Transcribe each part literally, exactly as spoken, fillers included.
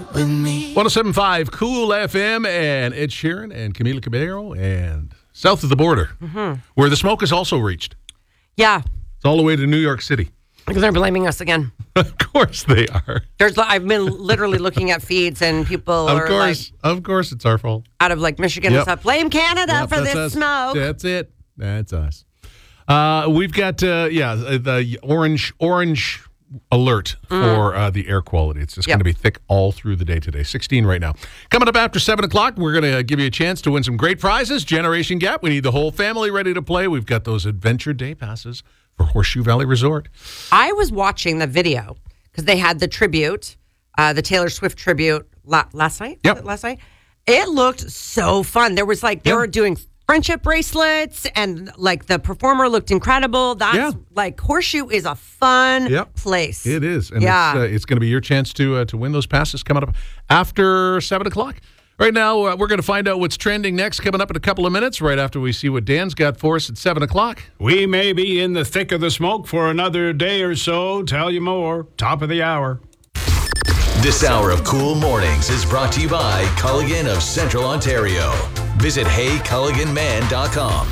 with me. one oh seven point five Cool F M and Ed Sheeran and Camila Cabello and south of the border, Mm-hmm. where the smoke has also reached. Yeah. It's all the way to New York City. Because they're blaming us again. Of course they are. There's, I've been literally looking at feeds and people Of are course, like, of course it's our fault. out of like Michigan Yep. and stuff. Blame Canada Yep, for that's this us. smoke. That's it. That's us. Uh, we've got, uh, yeah, the orange orange alert for uh, the air quality. It's just Yep. going to be thick all through the day today. sixteen right now. Coming up after seven o'clock, we're going to give you a chance to win some great prizes. Generation Gap. We need the whole family ready to play. We've got those Adventure Day passes for Horseshoe Valley Resort. I was watching the video because they had the tribute, uh, the Taylor Swift tribute la- last night. Yep. Was it Last night. It looked so fun. There was like, they Yep. were doing friendship bracelets and like the performer looked incredible. That's Yeah. like Horseshoe is a fun Yep. place. It is. And Yeah. it's, uh, it's going to be your chance to uh, to win those passes coming up after seven o'clock. Right now, uh, we're going to find out what's trending next coming up in a couple of minutes, right after we see what Dan's got for us at seven o'clock. We may be in the thick of the smoke for another day or so. Tell you more. Top of the hour. This hour of Cool Mornings is brought to you by Culligan of Central Ontario. Visit hey culligan man dot com.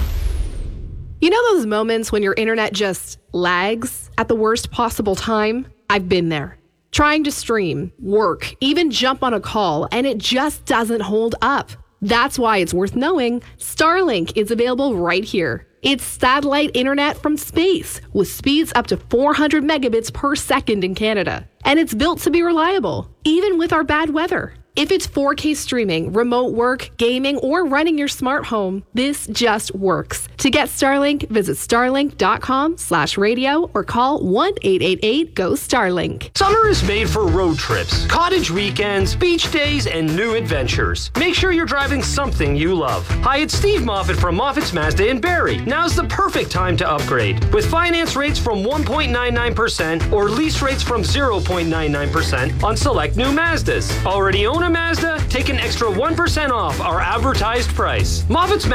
You know those moments when your internet just lags at the worst possible time? I've been there. Trying to stream, work, even jump on a call, and it just doesn't hold up. That's why it's worth knowing Starlink is available right here. It's satellite internet from space with speeds up to four hundred megabits per second in Canada. And it's built to be reliable, even with our bad weather. If it's four K streaming, remote work, gaming, or running your smart home, this just works. To get Starlink, visit starlink.com slash radio or call one eight eight eight go Starlink. Summer is made for road trips, cottage weekends, beach days, and new adventures. Make sure you're driving something you love. Hi, it's Steve Moffat from Moffat's Mazda in Barrie. Now's the perfect time to upgrade. With finance rates from one point nine nine percent or lease rates from zero point nine nine percent on select new Mazdas. Already own a Mazda? Take an extra one percent off our advertised price. Moffat's